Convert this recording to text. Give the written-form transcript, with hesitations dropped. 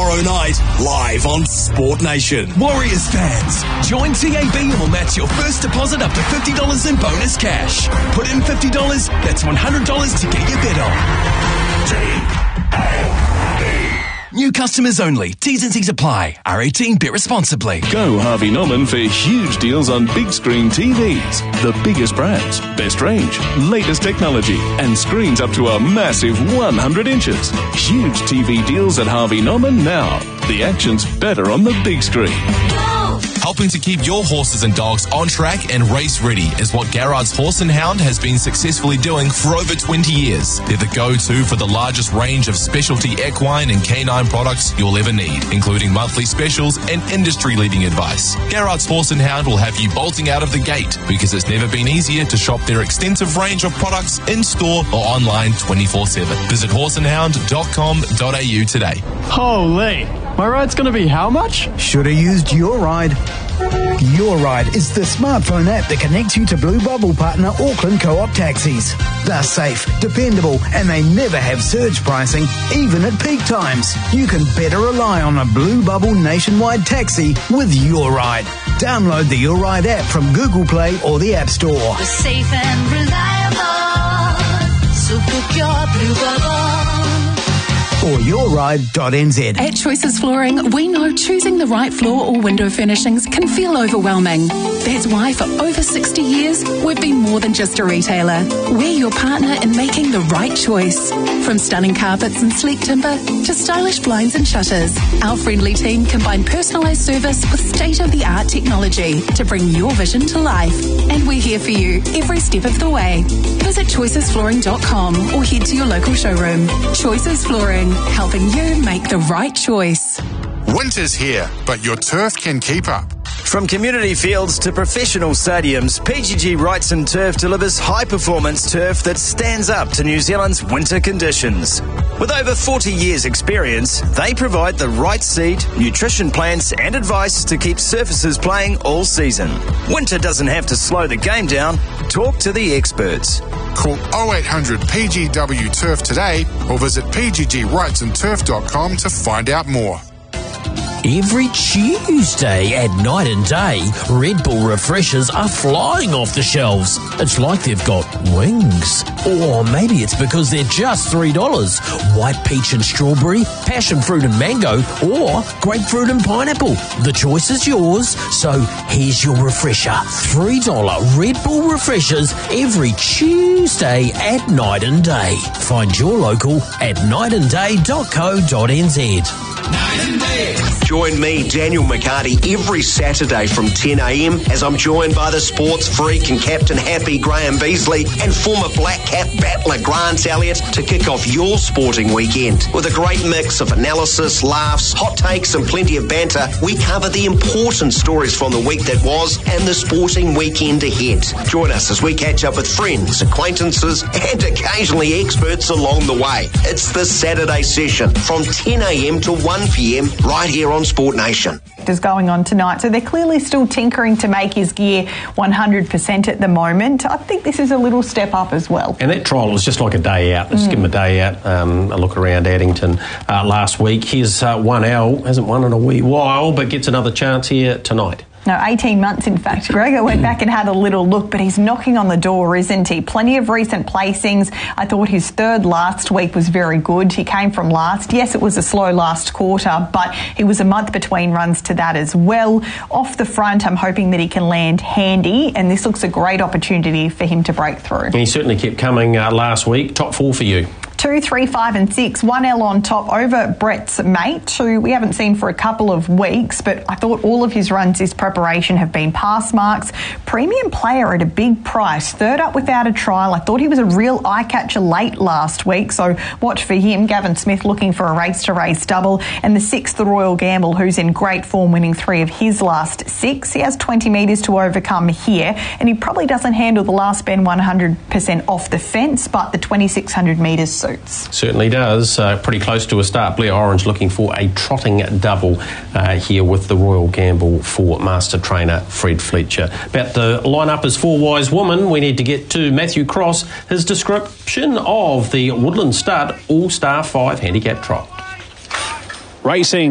tomorrow night, live on Sport Nation. Warriors fans, join TAB and we'll match your first deposit up to $50 in bonus cash. Put in $50, that's $100 to get your bet on. New customers only. T's and C's apply. R18, bet responsibly. Go Harvey Norman for huge deals on big screen TVs. The biggest brands, best range, latest technology, and screens up to a massive 100 inches. Huge TV deals at Harvey Norman now. The action's better on the big screen. Helping to keep your horses and dogs on track and race ready is what Garrard's Horse and Hound has been successfully doing for over 20 years. They're the go-to for the largest range of specialty equine and canine products you'll ever need, including monthly specials and industry-leading advice. Garrard's Horse and Hound will have you bolting out of the gate because it's never been easier to shop their extensive range of products in-store or online 24/7. Visit horseandhound.com.au today. Holy, my ride's going to be how much? Should have used Your Ride. Your Ride is the smartphone app that connects you to Blue Bubble partner Auckland Co-op taxis. They're safe, dependable, and they never have surge pricing, even at peak times. You can better rely on a Blue Bubble nationwide taxi with Your Ride. Download the Your Ride app from Google Play or the App Store. We're safe and reliable, so book your Blue Bubble. Or yourride.nz. At Choices Flooring, we know choosing the right floor or window furnishings can feel overwhelming. That's why for over 60 years, we've been more than just a retailer. We're your partner in making the right choice. From stunning carpets and sleek timber to stylish blinds and shutters, our friendly team combine personalised service with state-of-the-art technology to bring your vision to life. And we're here for you every step of the way. Visit choicesflooring.com or head to your local showroom. Choices Flooring, helping you make the right choice. Winter's here, but your turf can keep up. From community fields to professional stadiums, PGG Wrightson Turf delivers high-performance turf that stands up to New Zealand's winter conditions. With over 40 years' experience, they provide the right seed, nutrition plans and advice to keep surfaces playing all season. Winter doesn't have to slow the game down. Talk to the experts. Call 0800 PGW Turf today or visit pggwrightsonturf.com to find out more. Every Tuesday at Night and Day, Red Bull refreshers are flying off the shelves. It's like they've got wings. Or maybe it's because they're just $3. White peach and strawberry, passion fruit and mango, or grapefruit and pineapple. The choice is yours, so here's your refresher. $3 Red Bull refreshers every Tuesday at Night and Day. Find your local at nightandday.co.nz. Join me, Daniel McCarty, every Saturday from 10 a.m. as I'm joined by the sports freak and captain happy Graham Beasley and former Black Cap battler Grant Elliott to kick off your sporting weekend. With a great mix of analysis, laughs, hot takes and plenty of banter, we cover the important stories from the week that was and the sporting weekend ahead. Join us as we catch up with friends, acquaintances and occasionally experts along the way. It's the Saturday session from 10 a.m. to 1 p.m. right here on Sport Nation. Is going on tonight, so they're clearly still tinkering to make his gear 100% at the moment. I think this is a little step up as well. And that trial was just like a day out. Let's give him a day out, a look around Addington last week. Here's 1L, hasn't won in a wee while, but gets another chance here tonight. No, 18 months, in fact. Gregor went back and had a little look, but he's knocking on the door, isn't he? Plenty of recent placings. I thought his third last week was very good. He came from last. Yes, it was a slow last quarter, but he was a month between runs to that as well. Off the front, I'm hoping that he can land handy, and this looks a great opportunity for him to break through. And he certainly kept coming last week. Top four for you. 2, 3, 5 and 6. 1L on top over Brett's mate, who we haven't seen for a couple of weeks, but I thought all of his runs this preparation have been pass marks. Premium player at a big price. Third up without a trial. I thought he was a real eye-catcher late last week, so watch for him. Gavin Smith looking for a race-to-race double. And the 6th, the Royal Gamble, who's in great form, winning 3 of his last 6. He has 20 metres to overcome here, and he probably doesn't handle the last bend 100% off the fence, but the 2,600 metres suits. Certainly does. Pretty close to a start. Blair Orange looking for a trotting double here with the Royal Gamble for master trainer Fred Fletcher. About the lineup as 4 Wise Woman, we need to get to Matthew Cross, his description of the Woodland Stud All-Star 5 handicap trot. Racing